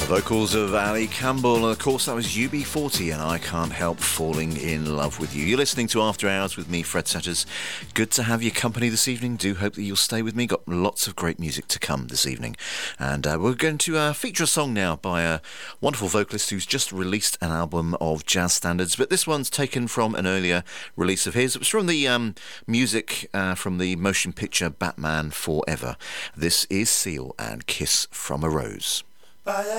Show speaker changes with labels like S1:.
S1: Vocals of Ali Campbell, and of course that was UB40 and I Can't Help Falling in Love with You. You're listening to After Hours with me, Fred Setters. Good to have your company this evening. Do hope that you'll stay with me. Got lots of great music to come this evening. And we're going to feature a song now by a wonderful vocalist who's just released an album of jazz standards. But this one's taken from an earlier release of his. It was from the music from the motion picture Batman Forever. This is Seal and Kiss from a Rose.